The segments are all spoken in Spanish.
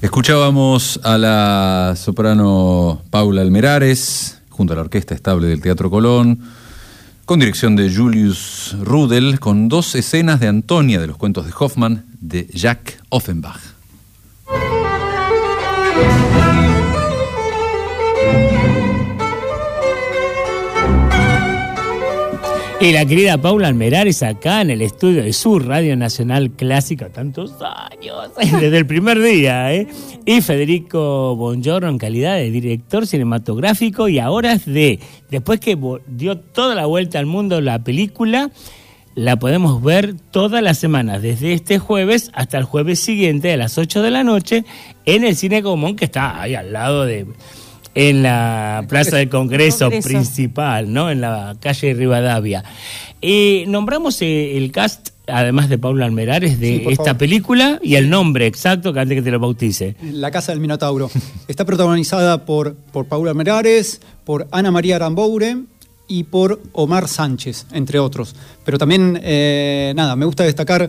Escuchábamos a la soprano Paula Almerares, junto a la Orquesta Estable del Teatro Colón, con dirección de Julius Rudel, con 2 escenas de Antonia de los cuentos de Hoffmann, de Jacques Offenbach. Y la querida Paula Almerares acá en el estudio de su Radio Nacional Clásica, tantos años, desde el primer día, ¿eh? Y Federico Bongiorno en calidad de director cinematográfico, y ahora después que dio toda la vuelta al mundo la película, la podemos ver todas las semanas, desde este jueves hasta el jueves siguiente a las 8 de la noche, en el Cine Gaumont, que está ahí al lado en la Plaza del Congreso principal, ¿no? En la calle Rivadavia. Nombramos el cast, además de Paula Almerares, de esta película, y el nombre exacto, que antes que te lo bautice. La Casa del Minotauro. Está protagonizada por Paula Almerares, por Ana María Aramboure y por Omar Sánchez, entre otros. Pero también, me gusta destacar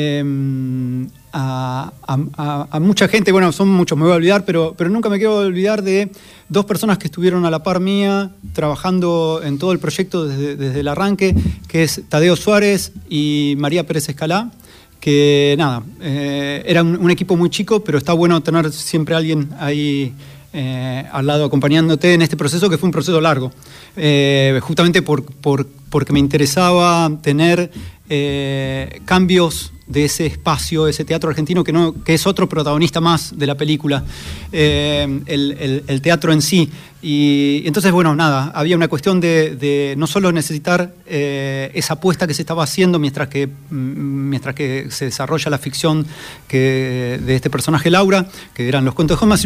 a mucha gente. Bueno, son muchos, me voy a olvidar, pero nunca me quiero olvidar de 2 personas que estuvieron a la par mía trabajando en todo el proyecto desde el arranque, que es Tadeo Suárez y María Pérez Escalá, que era un equipo muy chico, pero está bueno tener siempre alguien ahí al lado acompañándote en este proceso, que fue un proceso largo, justamente porque me interesaba tener cambios de ese espacio, ese teatro argentino que es otro protagonista más de la película, el teatro en sí. Y entonces, había una cuestión de no solo necesitar esa apuesta que se estaba haciendo mientras que se desarrolla la ficción de este personaje Laura, que eran los cuentos de Hoffmann,